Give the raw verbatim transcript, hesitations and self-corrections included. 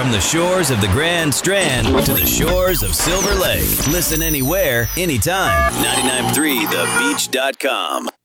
From the shores of the Grand Strand to the shores of Silver Lake. Listen anywhere, anytime. ninety-nine point three the beach dot com.